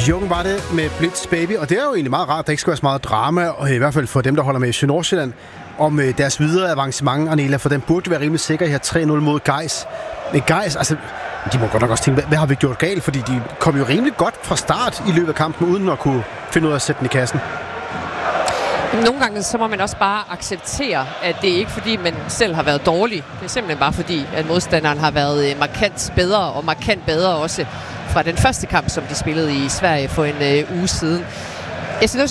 Jung var det med Blitz Baby, og det er jo egentlig meget rart, at der ikke skal være så meget drama, og i hvert fald for dem, der holder med i Nordsjælland, om deres videre avancement, Arnela, for den burde være rimelig sikker her 3-0 mod Gais. Men Gais, altså, de må godt nok også tænke, hvad har vi gjort galt? Fordi de kom jo rimelig godt fra start i løbet af kampen, uden at kunne finde ud af at sætte den i kassen. Nogle gange så må man også bare acceptere, at det ikke fordi, man selv har været dårlig. Det er simpelthen bare fordi, at modstanderen har været markant bedre, og markant bedre også fra den første kamp, som de spillede i Sverige for en uge siden. Jeg synes